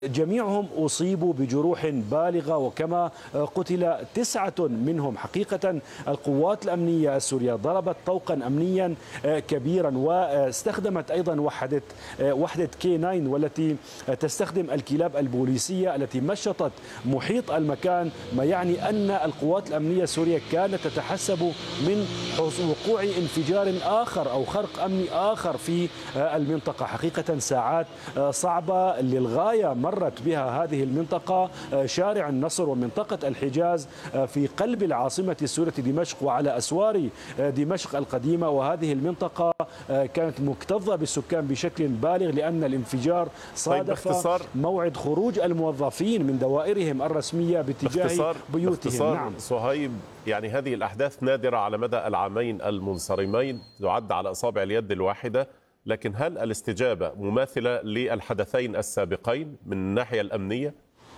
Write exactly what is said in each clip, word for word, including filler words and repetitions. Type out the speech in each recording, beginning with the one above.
جميعهم أصيبوا بجروح بالغة، وكما قتل تسعة منهم. حقيقة القوات الأمنية السورية ضربت طوقا أمنيا كبيرا، واستخدمت أيضا وحدة وحدة كي تسعة، والتي تستخدم الكلاب البوليسية التي مشطت محيط المكان، ما يعني أن القوات الأمنية السورية كانت تتحسب من وقوع انفجار آخر أو خرق أمني آخر في المنطقة. حقيقة ساعات صعبة للغاية مرت بها هذه المنطقة، شارع النصر ومنطقة الحجاز في قلب العاصمة السورية دمشق وعلى أسوار دمشق القديمة، وهذه المنطقة كانت مكتظة بالسكان بشكل بالغ، لأن الانفجار صادف طيب موعد خروج الموظفين من دوائرهم الرسمية باتجاه باختصار بيوتهم. باختصار نعم صهيب، يعني هذه الأحداث نادرة على مدى العامين المنصرمين، تعد على أصابع اليد الواحدة، لكن هل الاستجابة مماثلة للحدثين السابقين من الناحية الأمنية؟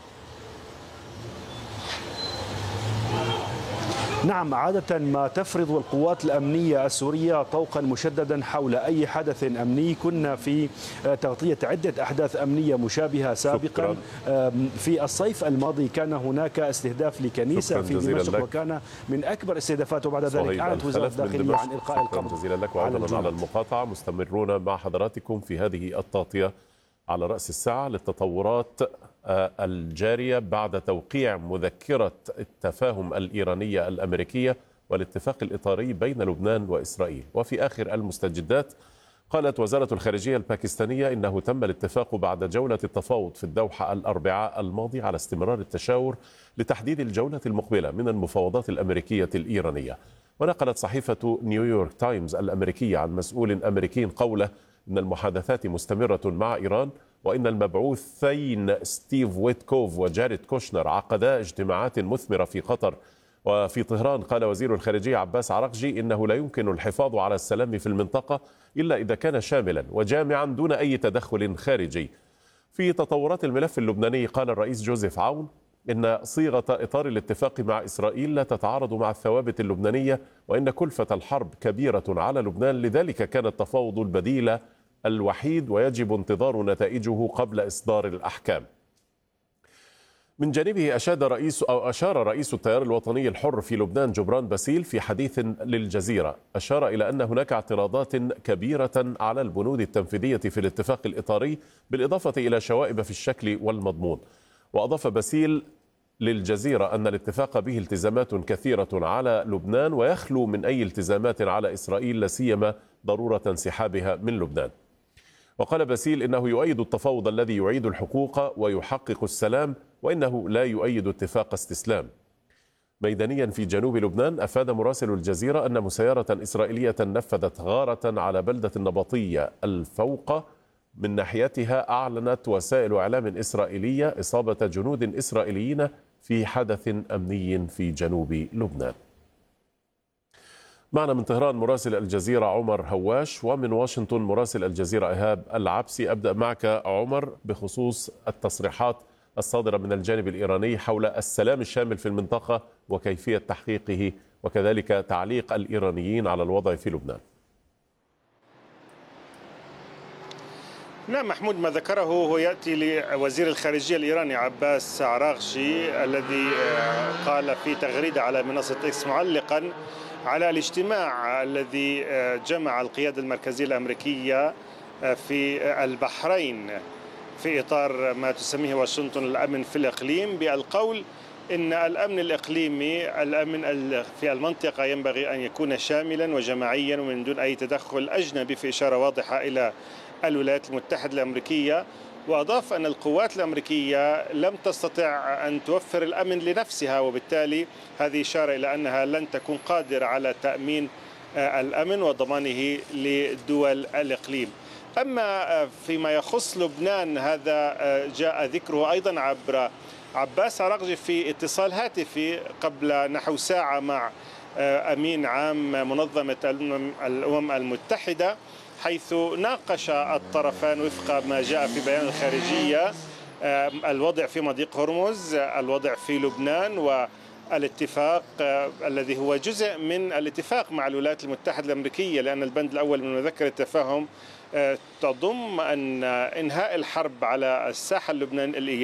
نعم، عادة ما تفرض القوات الأمنية السورية طوقا مشددا حول أي حدث أمني. كنا في تغطية عدة أحداث أمنية مشابهة سابقا. شكرا. في الصيف الماضي كان هناك استهداف لكنيسة في دمشق، وكان من أكبر استهدافات، وبعد ذلك أعلنت وزارة الداخلية عن إلقاء القبض. شكرا جزيلا لك، وعودا على المقاطعة مستمرون مع حضراتكم في هذه التغطية على رأس الساعة للتطورات الجارية بعد توقيع مذكرة التفاهم الإيرانية الأمريكية والاتفاق الإطاري بين لبنان وإسرائيل. وفي آخر المستجدات قالت وزارة الخارجية الباكستانية إنه تم الاتفاق بعد جولة التفاوض في الدوحة الأربعاء الماضي على استمرار التشاور لتحديد الجولة المقبلة من المفاوضات الأمريكية الإيرانية. ونقلت صحيفة نيويورك تايمز الأمريكية عن مسؤول أمريكي قوله إن المحادثات مستمرة مع إيران، وإن المبعوثين ستيف ويتكوف وجاريد كوشنر عقدا اجتماعات مثمرة في قطر وفي طهران. قال وزير الخارجية عباس عراقجي إنه لا يمكن الحفاظ على السلام في المنطقة إلا إذا كان شاملا وجامعا دون أي تدخل خارجي. في تطورات الملف اللبناني قال الرئيس جوزيف عون إن صيغة إطار الاتفاق مع إسرائيل لا تتعارض مع الثوابت اللبنانية، وإن كلفة الحرب كبيرة على لبنان، لذلك كان التفاوض البديل الوحيد ويجب انتظار نتائجه قبل إصدار الأحكام. من جانبه أشاد رئيس أو أشار رئيس التيار الوطني الحر في لبنان جبران باسيل في حديث للجزيرة، أشار إلى أن هناك اعتراضات كبيرة على البنود التنفيذية في الاتفاق الإطاري بالإضافة إلى شوائب في الشكل والمضمون. وأضاف باسيل للجزيرة أن الاتفاق به التزامات كثيرة على لبنان ويخلو من أي التزامات على إسرائيل، لا سيما ضرورة انسحابها من لبنان. وقال باسيل إنه يؤيد التفاوض الذي يعيد الحقوق ويحقق السلام، وإنه لا يؤيد اتفاق استسلام. ميدانيا في جنوب لبنان أفاد مراسل الجزيرة أن مسيرة إسرائيلية نفذت غارة على بلدة النبطية الفوق. من ناحيتها أعلنت وسائل إعلام إسرائيلية إصابة جنود إسرائيليين في حدث أمني في جنوب لبنان. معنا من طهران مراسل الجزيرة عمر هواش، ومن واشنطن مراسل الجزيرة إيهاب العبسي. أبدأ معك عمر بخصوص التصريحات الصادرة من الجانب الإيراني حول السلام الشامل في المنطقة وكيفية تحقيقه، وكذلك تعليق الإيرانيين على الوضع في لبنان. نعم محمود، ما ذكره هو يأتي لوزير الخارجية الإيراني عباس عراقجي، الذي قال في تغريدة على منصة إكس معلقا على الاجتماع الذي جمع القيادة المركزية الأمريكية في البحرين في إطار ما تسميه واشنطن الأمن في الإقليم، بالقول إن الأمن الإقليمي الأمن في المنطقة ينبغي أن يكون شاملا وجماعيا ومن دون أي تدخل أجنبي، في إشارة واضحة إلى الولايات المتحدة الأمريكية. وأضاف أن القوات الأمريكية لم تستطع أن توفر الأمن لنفسها، وبالتالي هذه إشارة إلى أنها لن تكون قادرة على تأمين الأمن وضمانه لدول الإقليم. أما فيما يخص لبنان، هذا جاء ذكره أيضا عبر عباس عراقجي في اتصال هاتفي قبل نحو ساعة مع أمين عام منظمة الأمم المتحدة، حيث ناقش الطرفان وفق ما جاء في بيان الخارجية الوضع في مضيق هرمز، الوضع في لبنان، الاتفاق الذي هو جزء من الاتفاق مع الولايات المتحدة الأمريكية، لأن البند الأول من مذكرة التفاهم تضم أن إنهاء الحرب على الساحة اللبنانية